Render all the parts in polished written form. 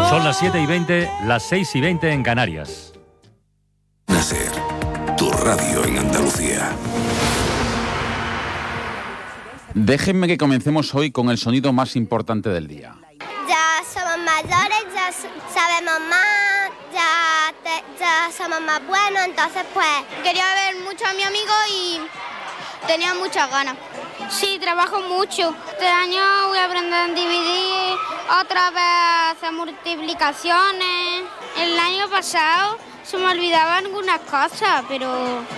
Son las 7:20, las 6:20 en Canarias. Nacer, tu radio en Andalucía. Déjenme que comencemos hoy con el sonido más importante del día. Ya somos mayores, ya sabemos más, ya somos más buenos, entonces pues quería ver mucho a mi amigo y tenía muchas ganas. Sí, trabajo mucho. Este año voy a aprender en dividir, otra vez a hacer multiplicaciones. El año pasado se me olvidaban algunas cosas, pero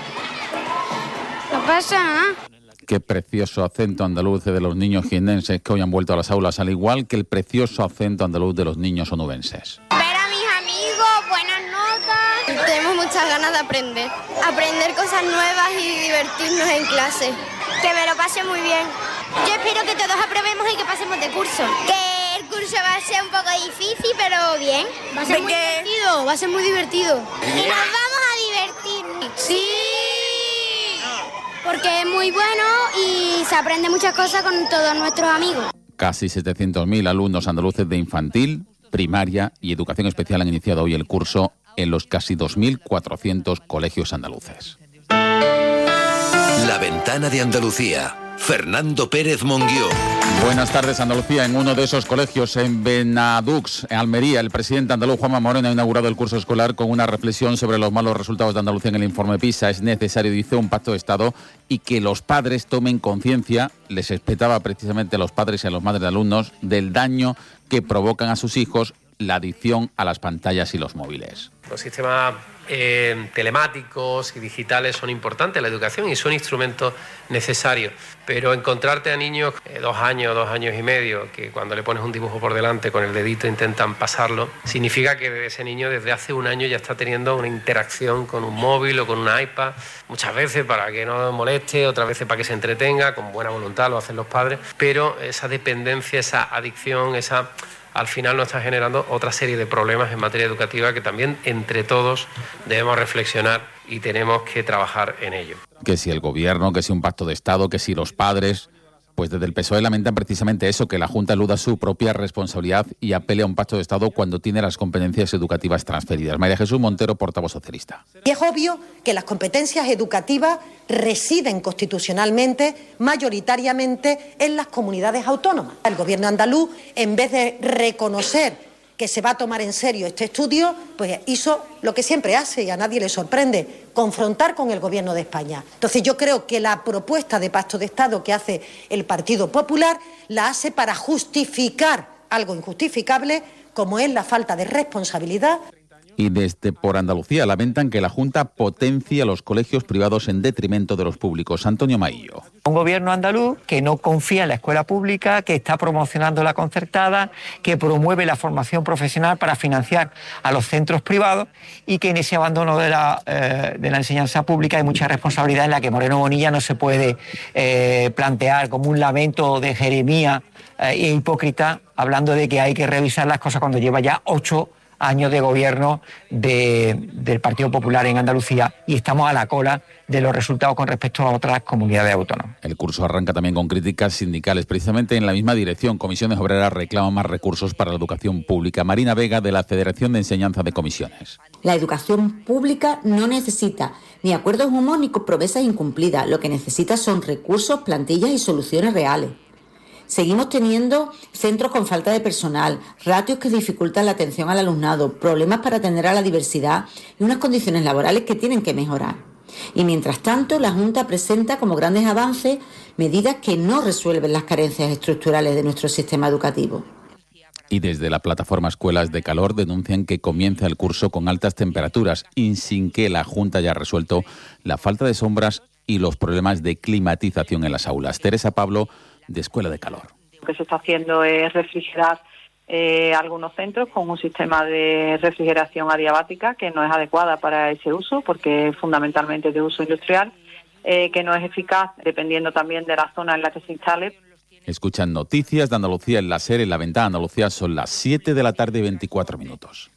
no pasa nada. Qué precioso acento andaluz de los niños jiennenses que hoy han vuelto a las aulas, al igual que el precioso acento andaluz de los niños onubenses. Ver a mis amigos, buenas notas. Tenemos muchas ganas de aprender cosas nuevas y divertirnos en clase. Que me lo pase muy bien. Yo espero que todos aprobemos y que pasemos de curso. Que el curso va a ser un poco difícil, pero bien. Va a ser muy divertido, va a ser muy divertido. Y nos vamos a divertir. ¡Sí! Porque es muy bueno y se aprende muchas cosas con todos nuestros amigos. Casi 700.000 alumnos andaluces de infantil, primaria y educación especial han iniciado hoy el curso en los casi 2.400 colegios andaluces. La ventana de Andalucía. Fernando Pérez Monguió. Buenas tardes, Andalucía. En uno de esos colegios, en Benadux, en Almería, el presidente andaluz Juanma Moreno ha inaugurado el curso escolar con una reflexión sobre los malos resultados de Andalucía en el informe PISA. Es necesario, dice, un pacto de Estado y que los padres tomen conciencia, les espetaba precisamente a los padres y a los madres de alumnos, del daño que provocan a sus hijos la adicción a las pantallas y los móviles. Los sistemas telemáticos y digitales son importantes en la educación y son instrumentos necesarios, pero encontrarte a niños de 2 años, 2 años y medio, que cuando le pones un dibujo por delante con el dedito intentan pasarlo, significa que ese niño desde hace 1 año ya está teniendo una interacción con un móvil o con un iPad, muchas veces para que no moleste, otras veces para que se entretenga, con buena voluntad lo hacen los padres, pero esa dependencia, esa adicción, al final nos está generando otra serie de problemas en materia educativa que también entre todos debemos reflexionar y tenemos que trabajar en ello. Que si el gobierno, que si un pacto de Estado, que si los padres, pues desde el PSOE lamentan precisamente eso, que la Junta eluda su propia responsabilidad y apele a un pacto de Estado cuando tiene las competencias educativas transferidas. María Jesús Montero, portavoz socialista. Y es obvio que las competencias educativas residen constitucionalmente, mayoritariamente, en las comunidades autónomas. El Gobierno andaluz, en vez de reconocer que se va a tomar en serio este estudio, pues hizo lo que siempre hace y a nadie le sorprende, confrontar con el Gobierno de España. Entonces yo creo que la propuesta de pacto de Estado que hace el Partido Popular la hace para justificar algo injustificable, como es la falta de responsabilidad. Y desde Por Andalucía lamentan que la Junta potencia los colegios privados en detrimento de los públicos. Antonio Maillo. Un gobierno andaluz que no confía en la escuela pública, que está promocionando la concertada, que promueve la formación profesional para financiar a los centros privados y que en ese abandono de la enseñanza pública hay mucha responsabilidad en la que Moreno Bonilla no se puede plantear como un lamento de Jeremías e hipócrita, hablando de que hay que revisar las cosas cuando lleva ya 8 años de gobierno del Partido Popular en Andalucía y estamos a la cola de los resultados con respecto a otras comunidades autónomas. El curso arranca también con críticas sindicales, precisamente en la misma dirección. Comisiones Obreras reclama más recursos para la educación pública. Marina Vega, de la Federación de Enseñanza de Comisiones. La educación pública no necesita ni acuerdos humos ni promesas incumplidas. Lo que necesita son recursos, plantillas y soluciones reales. Seguimos teniendo centros con falta de personal, ratios que dificultan la atención al alumnado, problemas para atender a la diversidad y unas condiciones laborales que tienen que mejorar. Y mientras tanto, la Junta presenta como grandes avances medidas que no resuelven las carencias estructurales de nuestro sistema educativo. Y desde la plataforma Escuelas de Calor denuncian que comienza el curso con altas temperaturas y sin que la Junta haya resuelto la falta de sombras y los problemas de climatización en las aulas. Teresa Pablo, de Escuela de Calor. Lo que se está haciendo es refrigerar algunos centros con un sistema de refrigeración adiabática que no es adecuada para ese uso porque es fundamentalmente de uso industrial, que no es eficaz dependiendo también de la zona en la que se instale. Escuchan Noticias de Andalucía en la SER, en la Ventana Andalucía. Son las 7 de la tarde y 24 minutos.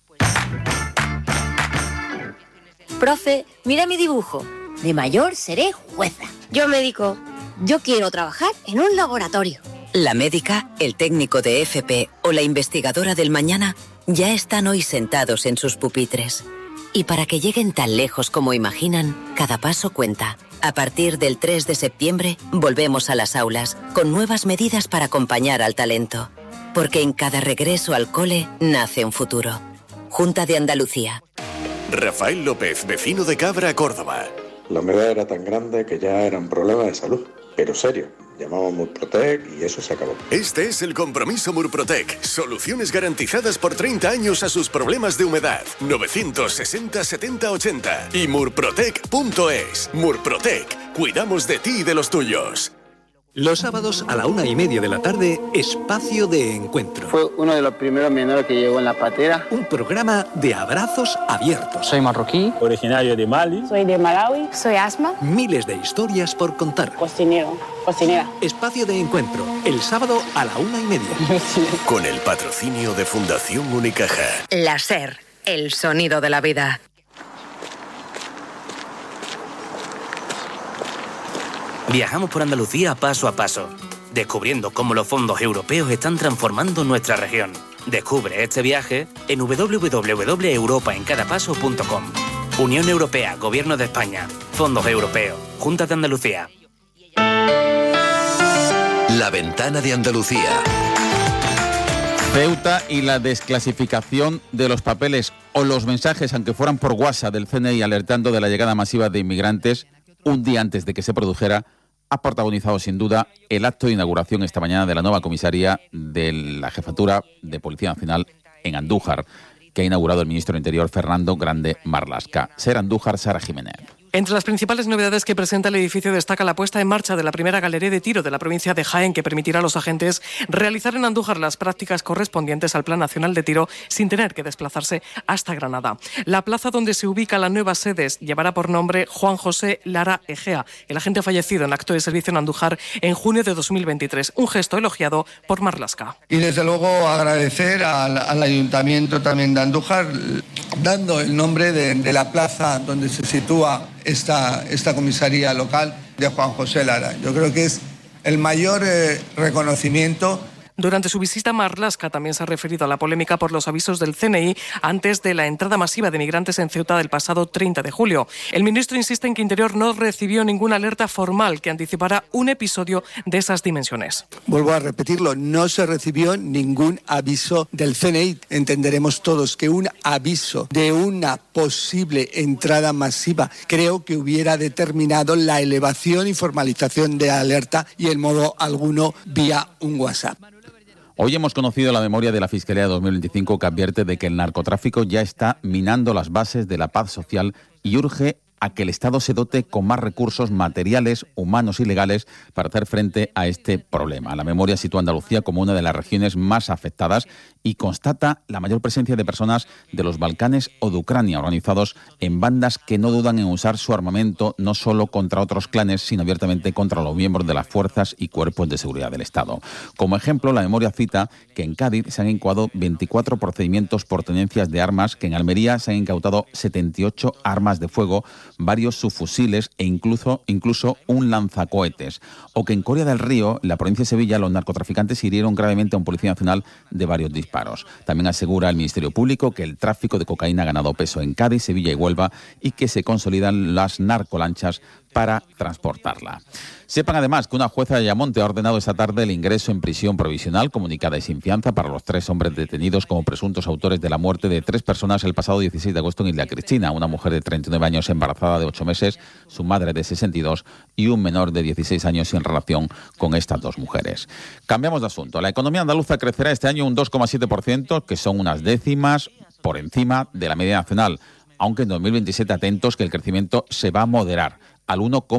Profe, mira mi dibujo. De mayor seré jueza. Yo médico. Yo quiero trabajar en un laboratorio. La médica, el técnico de FP o la investigadora del mañana ya están hoy sentados en sus pupitres. Y para que lleguen tan lejos como imaginan, cada paso cuenta. A partir del 3 de septiembre, volvemos a las aulas, con nuevas medidas para acompañar al talento. Porque en cada regreso al cole nace un futuro. Junta de Andalucía. Rafael López, vecino de Cabra, Córdoba. La humedad era tan grande que ya era un problema de salud, pero serio. Llamamos Murprotec y eso se acabó. Este es el compromiso Murprotec. Soluciones garantizadas por 30 años a sus problemas de humedad. 960 70 80 y murprotec.es. Murprotec. Cuidamos de ti y de los tuyos. Los sábados a la 1:30 de la tarde, Espacio de Encuentro. Fue uno de los primeros menores que llegó en la patera. Un programa de abrazos abiertos. Soy marroquí, originario de Mali. Soy de Malawi, soy Asma. Miles de historias por contar. Cocinera. Espacio de Encuentro, el sábado a la 1:30. Con el patrocinio de Fundación Unicaja. La SER, el sonido de la vida. Viajamos por Andalucía paso a paso, descubriendo cómo los fondos europeos están transformando nuestra región. Descubre este viaje en www.europaencadapaso.com. Unión Europea, Gobierno de España, Fondos Europeos, Junta de Andalucía. La Ventana de Andalucía. Ceuta y la desclasificación de los papeles o los mensajes, aunque fueran por WhatsApp, del CNI alertando de la llegada masiva de inmigrantes un día antes de que se produjera, ha protagonizado sin duda el acto de inauguración esta mañana de la nueva comisaría de la Jefatura de Policía Nacional en Andújar, que ha inaugurado el ministro del Interior Fernando Grande Marlaska. Ser Andújar, Sara Jiménez. Entre las principales novedades que presenta el edificio destaca la puesta en marcha de la primera galería de tiro de la provincia de Jaén, que permitirá a los agentes realizar en Andújar las prácticas correspondientes al Plan Nacional de Tiro sin tener que desplazarse hasta Granada. La plaza donde se ubica la nueva sede llevará por nombre Juan José Lara Egea, el agente fallecido en acto de servicio en Andújar en junio de 2023. Un gesto elogiado por Marlaska. Y desde luego agradecer al Ayuntamiento también de Andújar, dando el nombre de la plaza donde se sitúa esta comisaría local de Juan José Lara. Yo creo que es el mayor reconocimiento. Durante su visita, Marlaska también se ha referido a la polémica por los avisos del CNI antes de la entrada masiva de migrantes en Ceuta del pasado 30 de julio. El ministro insiste en que Interior no recibió ninguna alerta formal que anticipara un episodio de esas dimensiones. Vuelvo a repetirlo, no se recibió ningún aviso del CNI. Entenderemos todos que un aviso de una posible entrada masiva creo que hubiera determinado la elevación y formalización de alerta y en modo alguno vía un WhatsApp. Hoy hemos conocido la memoria de la Fiscalía de 2025 que advierte de que el narcotráfico ya está minando las bases de la paz social y urge a que el Estado se dote con más recursos materiales, humanos y legales para hacer frente a este problema. La memoria sitúa a Andalucía como una de las regiones más afectadas y constata la mayor presencia de personas de los Balcanes o de Ucrania, organizados en bandas que no dudan en usar su armamento no solo contra otros clanes, sino abiertamente contra los miembros de las fuerzas y cuerpos de seguridad del Estado. Como ejemplo, la memoria cita que en Cádiz se han incoado 24 procedimientos por tenencias de armas, que en Almería se han incautado 78 armas de fuego, varios subfusiles e incluso un lanzacohetes. O que en Coria del Río, la provincia de Sevilla, los narcotraficantes hirieron gravemente a un policía nacional de varios disparos. También asegura el Ministerio Público que el tráfico de cocaína ha ganado peso en Cádiz, Sevilla y Huelva y que se consolidan las narcolanchas para transportarla. Sepan además que una jueza de Ayamonte ha ordenado esta tarde el ingreso en prisión provisional comunicada y sin fianza para los 3 hombres detenidos como presuntos autores de la muerte de 3 personas el pasado 16 de agosto en Isla Cristina, una mujer de 39 años embarazada de 8 meses, su madre de 62 y un menor de 16 años en relación con estas 2 mujeres. Cambiamos de asunto. La economía andaluza crecerá este año un 2,7%, que son unas décimas por encima de la media nacional, aunque en 2027 atentos que el crecimiento se va a moderar al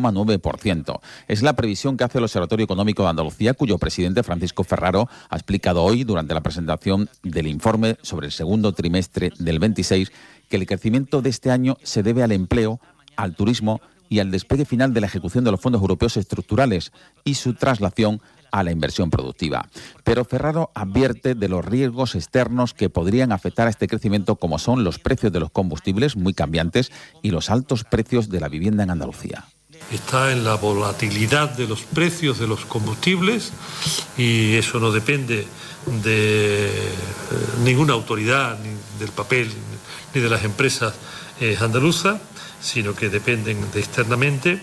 1,9%. Es la previsión que hace el Observatorio Económico de Andalucía, cuyo presidente, Francisco Ferraro, ha explicado hoy durante la presentación del informe sobre el segundo trimestre del 26 que el crecimiento de este año se debe al empleo, al turismo y al despegue final de la ejecución de los fondos europeos estructurales y su traslación a la inversión productiva. Pero Ferraro advierte de los riesgos externos que podrían afectar a este crecimiento, como son los precios de los combustibles muy cambiantes y los altos precios de la vivienda en Andalucía. está en la volatilidad de los precios de los combustibles, y eso no depende de ninguna autoridad, ni del papel, ni de las empresas andaluzas, sino que dependen externamente.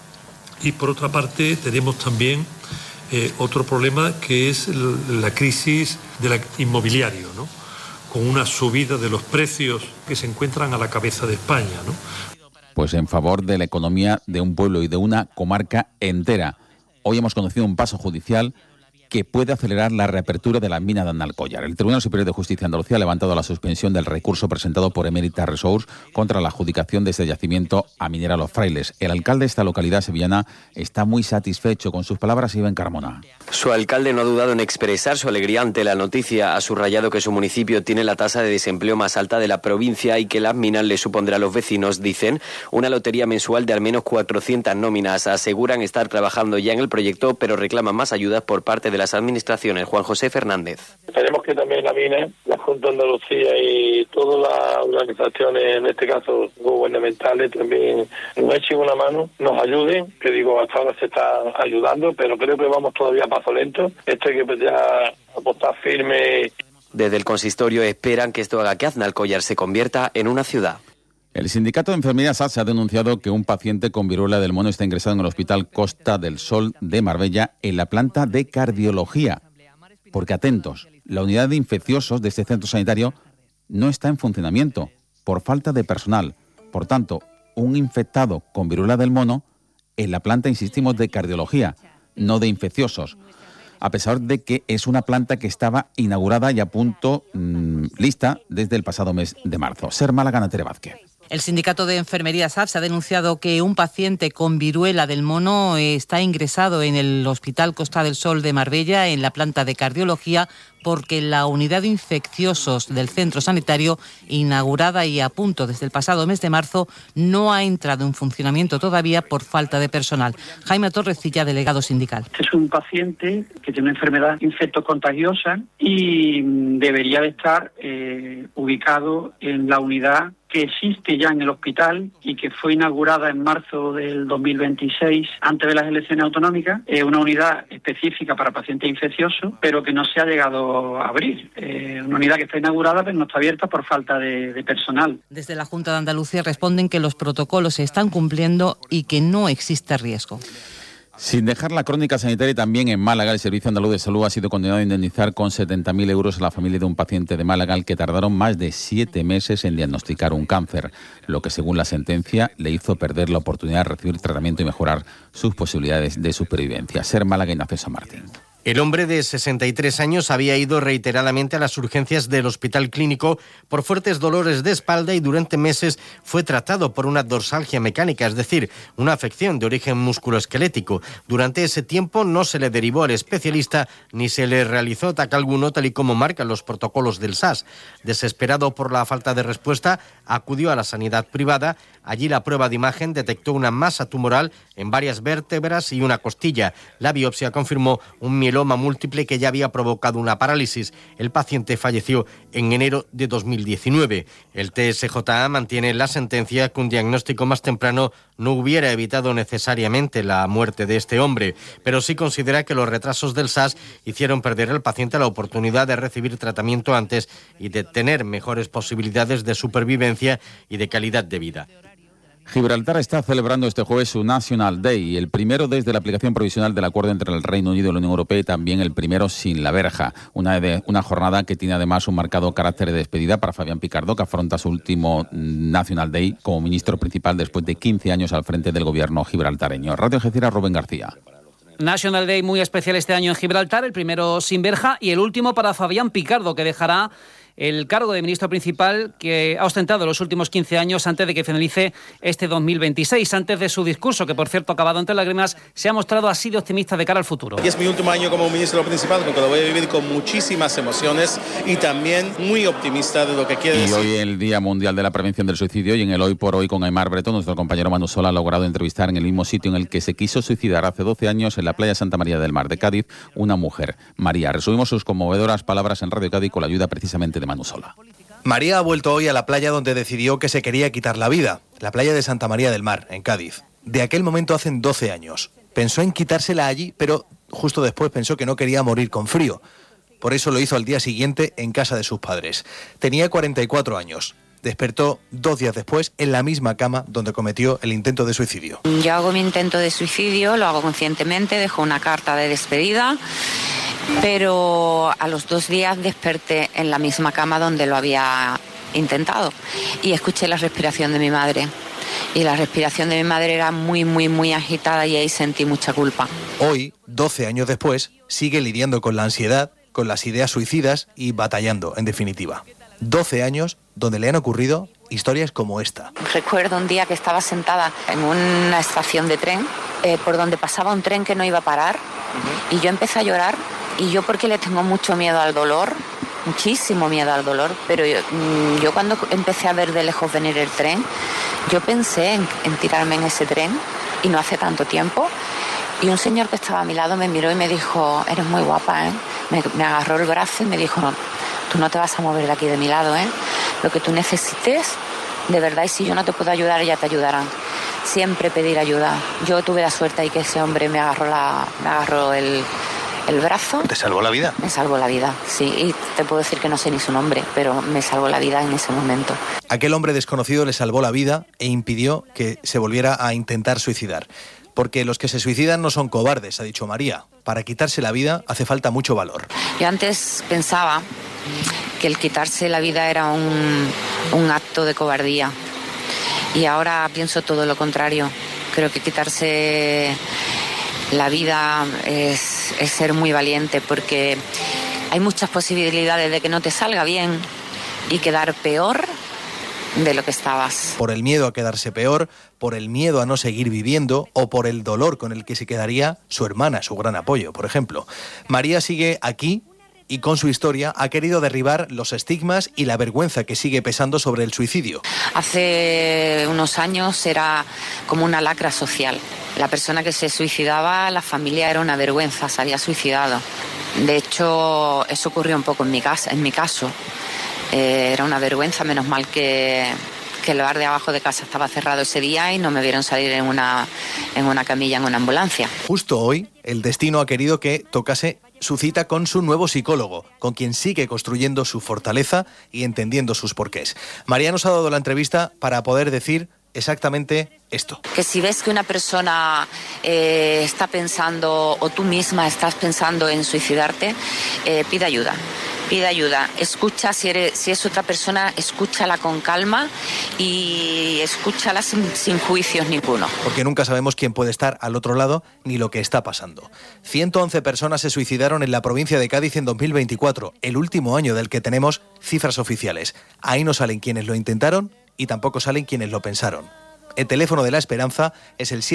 Y por otra parte tenemos también otro problema, que es la crisis del inmobiliario, ¿no?, con una subida de los precios que se encuentran a la cabeza de España, ¿no? Pues en favor de la economía de un pueblo y de una comarca entera. Hoy hemos conocido un paso judicial que puede acelerar la reapertura de la mina de Andalcóllar. El Tribunal Superior de Justicia de Andalucía ha levantado la suspensión del recurso presentado por Emérita Resource contra la adjudicación de este yacimiento a Minera Los Frailes. El alcalde de esta localidad sevillana está muy satisfecho. Con sus palabras, Iván Carmona. Su alcalde no ha dudado en expresar su alegría ante la noticia. Ha subrayado que su municipio tiene la tasa de desempleo más alta de la provincia y que las minas le supondrá a los vecinos, dicen, una lotería mensual de al menos 400 nóminas. Aseguran estar trabajando ya en el proyecto, pero reclaman más ayudas por parte de las administraciones. Juan José Fernández. Esperemos que también la MINE, la Junta de Andalucía y todas las organizaciones, en este caso gubernamentales, también nos echen una mano, nos ayuden, que digo, hasta ahora se está ayudando, pero creo que vamos todavía a paso lento. Esto hay que ya apostar firme. Desde el consistorio esperan que esto haga que Andalcóllar se convierta en una ciudad. El sindicato de enfermería SATS ha denunciado que un paciente con viruela del mono está ingresado en el Hospital Costa del Sol de Marbella en la planta de cardiología. Porque, atentos, la unidad de infecciosos de este centro sanitario no está en funcionamiento por falta de personal. Por tanto, un infectado con viruela del mono en la planta, insistimos, de cardiología, no de infecciosos. A pesar de que es una planta que estaba inaugurada y a punto lista desde el pasado mes de marzo. Ser Málaga, Tere Vázquez. El sindicato de enfermería SAPS ha denunciado que un paciente con viruela del mono está ingresado en el Hospital Costa del Sol de Marbella, en la planta de cardiología, porque la unidad de infecciosos del centro sanitario, inaugurada y a punto desde el pasado mes de marzo, no ha entrado en funcionamiento todavía por falta de personal. Jaime Torrecilla, delegado sindical. Este es un paciente que tiene una enfermedad infectocontagiosa y debería de estar ubicado en la unidad que existe ya en el hospital y que fue inaugurada en marzo del 2026, antes de las elecciones autonómicas, una unidad específica para pacientes infecciosos, pero que no se ha llegado a abrir. Una unidad que está inaugurada pero no está abierta por falta de personal. Desde la Junta de Andalucía responden que los protocolos se están cumpliendo y que no existe riesgo. Sin dejar la crónica sanitaria, también en Málaga, el Servicio Andaluz de Salud ha sido condenado a indemnizar con 70.000 euros a la familia de un paciente de Málaga al que tardaron más de 7 meses en diagnosticar un cáncer, lo que según la sentencia le hizo perder la oportunidad de recibir tratamiento y mejorar sus posibilidades de supervivencia. Ser Málaga, Ignacio San Martín. El hombre de 63 años había ido reiteradamente a las urgencias del Hospital Clínico por fuertes dolores de espalda y durante meses fue tratado por una dorsalgia mecánica, es decir, una afección de origen musculoesquelético. Durante ese tiempo no se le derivó al especialista ni se le realizó TAC alguno, tal y como marcan los protocolos del SAS. Desesperado por la falta de respuesta, acudió a la sanidad privada. Allí la prueba de imagen detectó una masa tumoral en varias vértebras y una costilla. La biopsia confirmó un mieloma múltiple que ya había provocado una parálisis. El paciente falleció en enero de 2019. El TSJA mantiene la sentencia que un diagnóstico más temprano no hubiera evitado necesariamente la muerte de este hombre, pero sí considera que los retrasos del SAS hicieron perder al paciente la oportunidad de recibir tratamiento antes y de tener mejores posibilidades de supervivencia y de calidad de vida. Gibraltar está celebrando este jueves su National Day, el primero desde la aplicación provisional del acuerdo entre el Reino Unido y la Unión Europea y también el primero sin la verja. Una jornada que tiene además un marcado carácter de despedida para Fabián Picardo, que afronta su último National Day como ministro principal después de 15 años al frente del gobierno gibraltareño. Radio Algeciras, Rubén García. National Day muy especial este año en Gibraltar, el primero sin verja y el último para Fabián Picardo, que dejará el cargo de ministro principal que ha ostentado los últimos 15 años antes de que finalice este 2026. Antes de su discurso, que por cierto ha acabado entre lágrimas, se ha mostrado así de optimista de cara al futuro. Y es mi último año como ministro principal, porque lo voy a vivir con muchísimas emociones y también muy optimista de lo que quiere decir. Y hoy el Día Mundial de la Prevención del Suicidio, y en el Hoy por Hoy con Aymar Breto, nuestro compañero Manu Sola ha logrado entrevistar en el mismo sitio en el que se quiso suicidar hace 12 años, en la playa Santa María del Mar de Cádiz, una mujer, María. Resumimos sus conmovedoras palabras en Radio Cádiz con la ayuda precisamente de Manu Sola. María ha vuelto hoy a la playa donde decidió que se quería quitar la vida, la playa de Santa María del Mar, en Cádiz. De aquel momento hacen 12 años. Pensó en quitársela allí, pero justo después pensó que no quería morir con frío. Por eso lo hizo al día siguiente en casa de sus padres. Tenía 44 años. Despertó 2 días después en la misma cama donde cometió el intento de suicidio. Yo hago mi intento de suicidio, lo hago conscientemente, dejo una carta de despedida, pero a los 2 días desperté en la misma cama donde lo había intentado y escuché la respiración de mi madre. Y la respiración de mi madre era muy, muy, muy agitada y ahí sentí mucha culpa. Hoy, 12 años después, sigue lidiando con la ansiedad, con las ideas suicidas y batallando, en definitiva. 12 años donde le han ocurrido historias como esta. Recuerdo un día que estaba sentada en una estación de tren, por donde pasaba un tren que no iba a parar, y yo empecé a llorar, y yo porque le tengo mucho miedo al dolor, muchísimo miedo al dolor, pero yo cuando empecé a ver de lejos venir el tren, yo pensé en tirarme en ese tren, y no hace tanto tiempo, y un señor que estaba a mi lado me miró y me dijo, eres muy guapa, ¿eh? Me agarró el brazo y me dijo, no, tú no te vas a mover de aquí de mi lado, ¿eh? Lo que tú necesites, de verdad, y si yo no te puedo ayudar, ya te ayudarán. Siempre pedir ayuda. Yo tuve la suerte y que ese hombre me agarró el brazo. ¿Te salvó la vida? Me salvó la vida, sí. Y te puedo decir que no sé ni su nombre, pero me salvó la vida en ese momento. Aquel hombre desconocido le salvó la vida e impidió que se volviera a intentar suicidar. Porque los que se suicidan no son cobardes, ha dicho María. Para quitarse la vida hace falta mucho valor. Yo antes pensaba que el quitarse la vida era un acto de cobardía. Y ahora pienso todo lo contrario. Creo que quitarse la vida es ser muy valiente, porque hay muchas posibilidades de que no te salga bien y quedar peor de lo que estabas. Por el miedo a quedarse peor, por el miedo a no seguir viviendo o por el dolor con el que se quedaría su hermana, su gran apoyo, por ejemplo. María sigue aquí y con su historia ha querido derribar los estigmas y la vergüenza que sigue pesando sobre el suicidio. Hace unos años era como una lacra social. La persona que se suicidaba, la familia era una vergüenza, se había suicidado. De hecho, eso ocurrió un poco en mi caso. Era una vergüenza, menos mal que el bar de abajo de casa estaba cerrado ese día y no me vieron salir en una camilla, en una ambulancia. Justo hoy, el destino ha querido que tocase su cita con su nuevo psicólogo, con quien sigue construyendo su fortaleza y entendiendo sus porqués. María nos ha dado la entrevista para poder decir exactamente esto. Que si ves que una persona está pensando, o tú misma estás pensando en suicidarte, pide ayuda. Pide ayuda, escucha, si es otra persona, escúchala con calma y escúchala sin juicios ninguno. Porque nunca sabemos quién puede estar al otro lado ni lo que está pasando. 111 personas se suicidaron en la provincia de Cádiz en 2024, el último año del que tenemos cifras oficiales. Ahí no salen quienes lo intentaron y tampoco salen quienes lo pensaron. El teléfono de la esperanza es el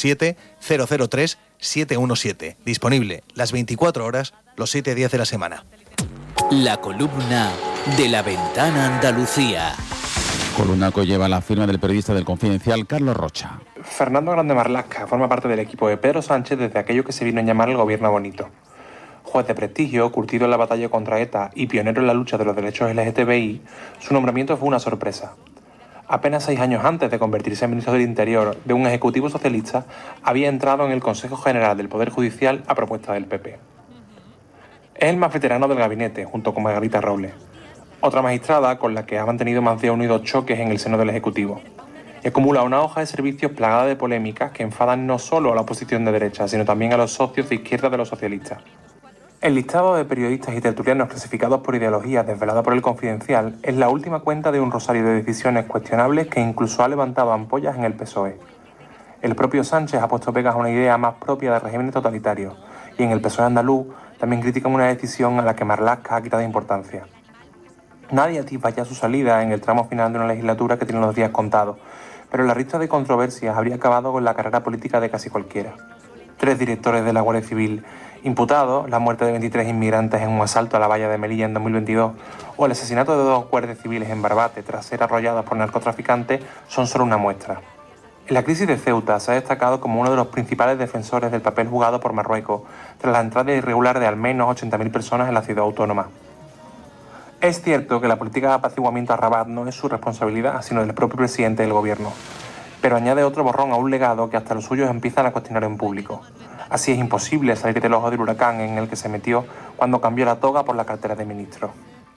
717-003-717, disponible las 24 horas, los 7 días de la semana. La columna de La Ventana Andalucía. Columna que lleva la firma del periodista del Confidencial, Carlos Rocha. Fernando Grande Marlaska forma parte del equipo de Pedro Sánchez desde aquello que se vino a llamar el gobierno bonito. Juez de prestigio, curtido en la batalla contra ETA y pionero en la lucha de los derechos LGTBI, su nombramiento fue una sorpresa. Apenas 6 años antes de convertirse en ministro del Interior de un ejecutivo socialista, había entrado en el Consejo General del Poder Judicial a propuesta del PP. Es el más veterano del gabinete, junto con Margarita Robles, otra magistrada con la que ha mantenido más de 1 y 2 choques en el seno del Ejecutivo. Y acumula una hoja de servicios plagada de polémicas que enfadan no solo a la oposición de derecha, sino también a los socios de izquierda de los socialistas. El listado de periodistas y tertulianos clasificados por ideología desvelada por el Confidencial es la última cuenta de un rosario de decisiones cuestionables que incluso ha levantado ampollas en el PSOE. El propio Sánchez ha puesto pegas a una idea más propia de regímenes totalitarios, y en el PSOE andaluz también critican una decisión a la que Marlaska ha quitado importancia. Nadie atisba ya su salida en el tramo final de una legislatura que tiene los días contados, pero la ristra de controversias habría acabado con la carrera política de casi cualquiera. 3 directores de la Guardia Civil imputados, la muerte de 23 inmigrantes en un asalto a la valla de Melilla en 2022 o el asesinato de 2 guardias civiles en Barbate tras ser arrollados por narcotraficantes son solo una muestra. En la crisis de Ceuta se ha destacado como uno de los principales defensores del papel jugado por Marruecos tras la entrada irregular de al menos 80.000 personas en la ciudad autónoma. Es cierto que la política de apaciguamiento a Rabat no es su responsabilidad, sino del propio presidente del gobierno. pero añade otro borrón a un legado que hasta los suyos empiezan a cuestionar en público. Así es imposible salir del ojo del huracán en el que se metió cuando cambió la toga por la cartera de ministro.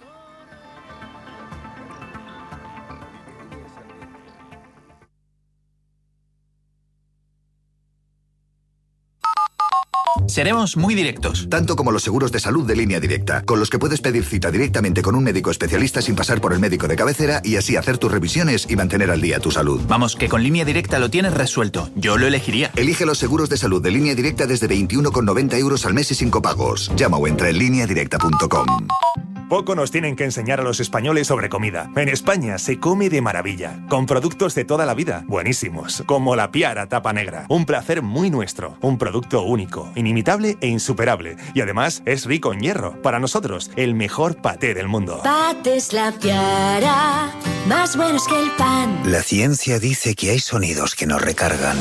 Seremos muy directos. Tanto como los seguros de salud de Línea Directa, con los que puedes pedir cita directamente con un médico especialista sin pasar por el médico de cabecera y así hacer tus revisiones y mantener al día tu salud. Vamos, que con Línea Directa lo tienes resuelto. Yo lo elegiría. Elige los seguros de salud de Línea Directa desde 21,90 € al mes y sin copagos. Llama o entra en lineadirecta.com. Poco nos tienen que enseñar a los españoles sobre comida. En España se come de maravilla, con productos de toda la vida, buenísimos, como la Piara tapa negra. Un placer muy nuestro, un producto único, inimitable e insuperable. Y además es rico en hierro. Para nosotros, el mejor paté del mundo. Patés La Piara, más buenos que el pan. La ciencia dice que hay sonidos que nos recargan.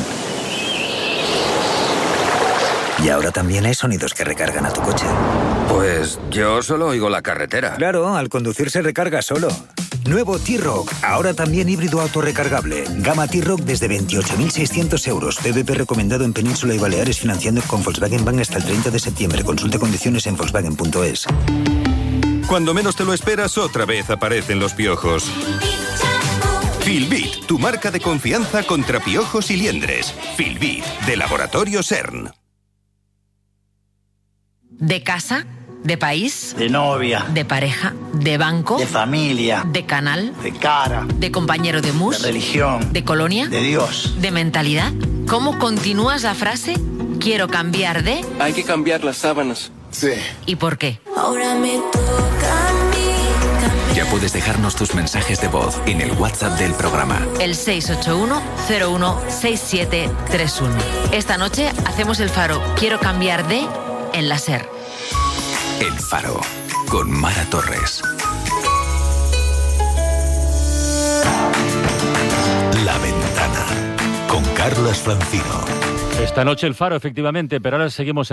Y ahora también hay sonidos que recargan a tu coche. Pues yo solo oigo la carretera. Claro, al conducir se recarga solo. Nuevo T-Roc, ahora también híbrido autorrecargable. Gama T-Roc desde 28.600 €. PVP recomendado en Península y Baleares, financiando con Volkswagen Bank hasta el 30 de septiembre. Consulta condiciones en Volkswagen.es. Cuando menos te lo esperas, otra vez aparecen los piojos. Filbit, tu marca de confianza contra piojos y liendres. Filbit, de Laboratorio CERN. ¿De casa? ¿De país? De novia. ¿De pareja? ¿De banco? De familia. ¿De canal? De cara. ¿De compañero de mus? De religión. ¿De colonia? De Dios. ¿De mentalidad? ¿Cómo continúas la frase? Quiero cambiar de... Hay que cambiar las sábanas. Sí. ¿Y por qué? Ahora me toca a mí cambiar. Ya puedes dejarnos tus mensajes de voz en el WhatsApp del programa. El 681-016731. Esta noche hacemos el faro Quiero cambiar de... en la SER. El Faro, con Mara Torres. La Ventana, con Carlos Francino. Esta noche el Faro, efectivamente, pero ahora seguimos